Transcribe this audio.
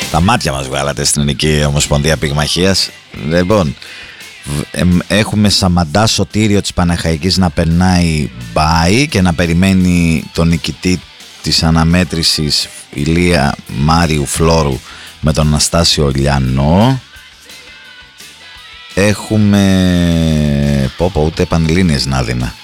Τα μάτια μας βγάλατε στην Ελληνική Ομοσπονδία Πυγμαχίας. Λοιπόν, έχουμε Σαμαντά Σωτήριο της Παναχαϊκής να περνάει μπάι και να περιμένει τον νικητή της αναμέτρησης Ηλία Μάριου Φλόρου με τον Αναστάσιο Λιανό. Έχουμε ούτε Πανελλήνιες να δίνα.